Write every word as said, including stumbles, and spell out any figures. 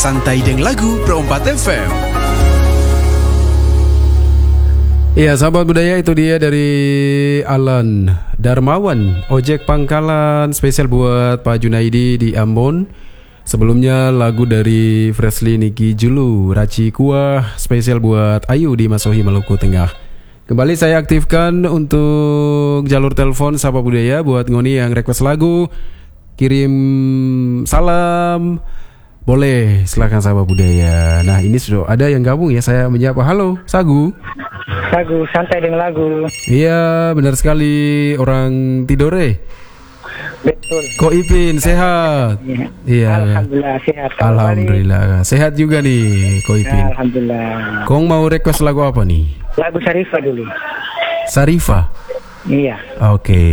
Santai Deng Lagu Pro empat F M. Iya, sahabat budaya, itu dia dari Alan Darmawan, ojek pangkalan, spesial buat Pak Junaidi di Ambon. Sebelumnya lagu dari Freshly Niki Julu, Raci Kuah, spesial buat Ayu di Masohi, Maluku Tengah. Kembali saya aktifkan untuk jalur telepon sahabat budaya buat Ngoni yang request lagu, kirim salam, boleh, silakan sahabat budaya. Nah, ini sudah ada yang gabung ya, saya menyapa. Halo, Sagu. Lagu Santai Deng Lagu. Iya, benar sekali, orang Tidore. Betul. Ko Ipin sehat. Ya. Iya. Alhamdulillah sehat. Alhamdulillah sehat juga nih Ko Ipin. Alhamdulillah. Kong mau request lagu apa nih? Lagu Sarifah dulu. Sarifah. Iya. Oke.